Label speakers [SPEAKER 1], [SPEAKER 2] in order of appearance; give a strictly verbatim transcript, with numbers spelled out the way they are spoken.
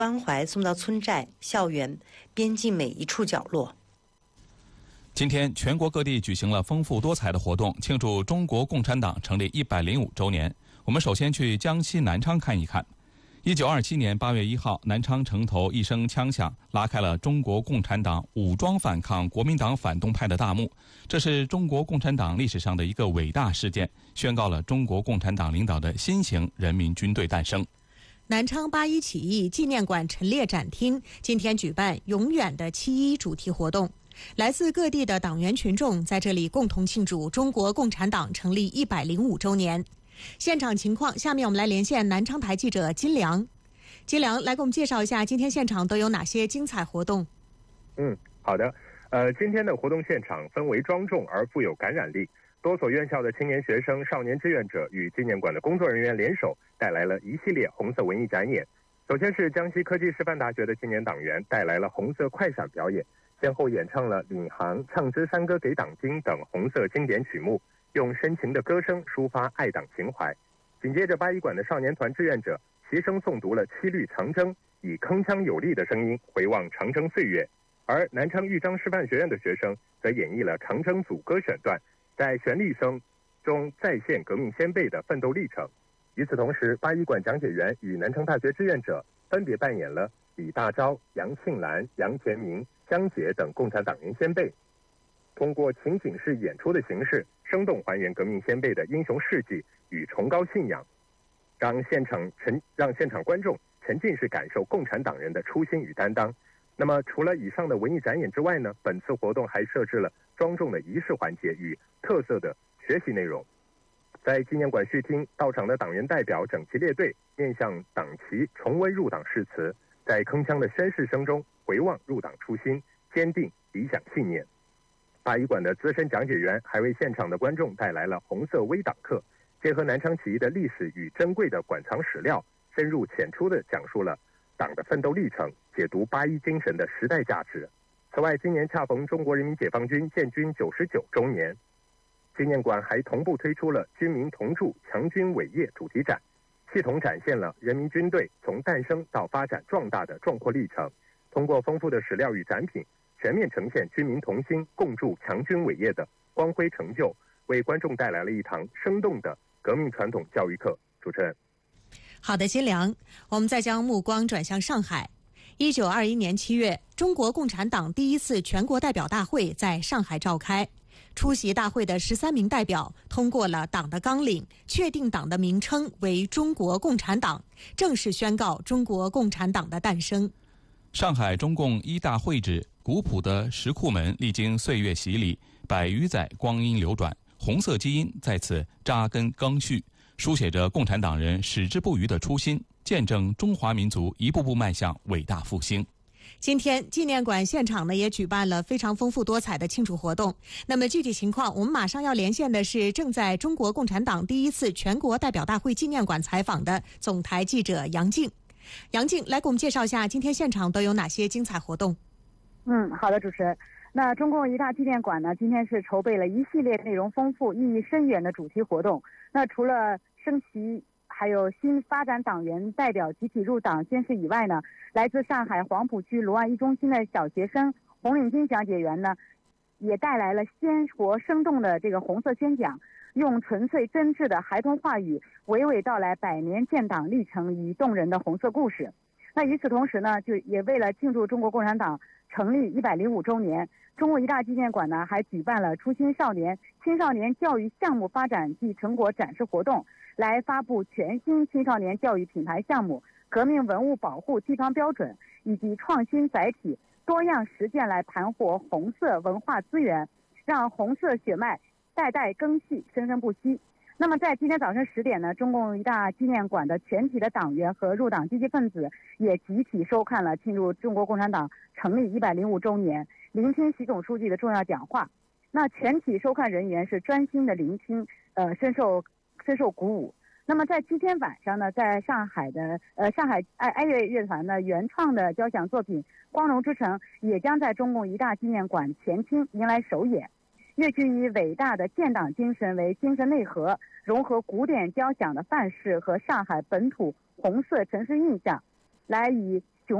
[SPEAKER 1] 关怀送到村寨、校园、边境每一处角落。
[SPEAKER 2] 今天，全国各地举行了丰富多彩的活动，庆祝中国共产党成立一百零五周年。我们首先去江西南昌看一看。一九二七年八月一号，南昌城头一声枪响，拉开了中国共产党武装反抗国民党反动派的大幕。这是中国共产党历史上的一个伟大事件，宣告了中国共产党领导的新型人民军队诞生。
[SPEAKER 3] 南昌八一起义纪念馆陈列展厅今天举办“永远的七一”主题活动，来自各地的党员群众在这里共同庆祝中国共产党成立一百零五周年。现场情况，下面我们来连线南昌台记者金良。金良，来给我们介绍一下今天现场都有哪些精彩活动？
[SPEAKER 4] 嗯，好的。呃，今天的活动现场氛围庄重而富有感染力，多所院校的青年学生、少年志愿者与纪念馆的工作人员联手，带来了一系列红色文艺展演。首先是江西科技师范大学的青年党员带来了红色快闪表演，先后演唱了《领航》《唱支山歌给党经》等红色经典曲目，用深情的歌声抒发爱党情怀。紧接着，八一馆的少年团志愿者齐声诵读了七律长征，以铿锵有力的声音回望长征岁月。而南昌豫章师范学院的学生则演绎了长征组歌选段，在旋律声中再现革命先辈的奋斗历程。与此同时，八一馆讲解员与南昌大学志愿者分别扮演了李大钊、杨庆兰、杨前明、江杰等共产党员先辈，通过情景式演出的形式，生动还原革命先辈的英雄事迹与崇高信仰，让现场沉让现场观众沉浸式感受共产党人的初心与担当。那么，除了以上的文艺展演之外呢，本次活动还设置了庄重的仪式环节与特色的学习内容。在纪念馆序厅，到场的党员代表整齐列队，面向党旗重温入党誓词，在铿锵的宣誓声中回望入党初心，坚定理想信念。八一馆的资深讲解员还为现场的观众带来了红色微党课，结合南昌起义的历史与珍贵的馆藏史料，深入浅出地讲述了党的奋斗历程，解读八一精神的时代价值。此外，今年恰逢中国人民解放军建军九十九周年，纪念馆还同步推出了军民同筑强军伟业主题展，系统展现了人民军队从诞生到发展壮大的壮阔历程，通过丰富的史料与展品，全面呈现军民同心共筑强军伟业的光辉成就，为观众带来了一堂生动的革命传统教育课。主持人。
[SPEAKER 3] 好的，金良，我们再将目光转向上海。一九二一年七月，中国共产党第一次全国代表大会在上海召开。出席大会的十三名代表通过了党的纲领，确定党的名称为中国共产党，正式宣告中国共产党的诞生。
[SPEAKER 2] 上海中共一大会址，古朴的石库门历经岁月洗礼，百余载光阴流转，红色基因在此扎根更续，书写着共产党人矢志不渝的初心，见证中华民族一步步迈向伟大复兴。
[SPEAKER 3] 今天纪念馆现场呢也举办了非常丰富多彩的庆祝活动。那么具体情况，我们马上要连线的是正在中国共产党第一次全国代表大会纪念馆采访的总台记者杨静。杨静，来给我们介绍一下今天现场都有哪些精彩活动。
[SPEAKER 5] 嗯，好的，主持人。那中共一大纪念馆呢，今天是筹备了一系列内容丰富、意义深远的主题活动。那除了升旗还有新发展党员代表集体入党宣誓以外呢，来自上海黄浦区卢岸一中心的小学生红领巾讲解员呢，也带来了鲜活生动的这个红色宣讲，用纯粹真挚的孩童话语娓娓道来百年建党历程与动人的红色故事。那与此同时呢，就也为了庆祝中国共产党成立一百零五周年，中共一大纪念馆呢还举办了初心少年青少年教育项目发展及成果展示活动，来发布全新青少年教育品牌项目、革命文物保护地方标准以及创新载体多样实践，来盘活红色文化资源，让红色血脉代代更续，生生不息。那么在今天早上十点呢，中共一大纪念馆的全体的党员和入党积极分子也集体收看了庆祝中国共产党成立一百零五周年，聆听习总书记的重要讲话。那全体收看人员是专心的聆听，呃，深受深受鼓舞。那么在今天晚上呢，在上海的呃上海爱爱乐乐团的原创的交响作品《光荣之城》也将在中共一大纪念馆前厅迎来首演。乐剧以伟大的建党精神为精神内核，融合古典交响的范式和上海本土红色城市印象，来以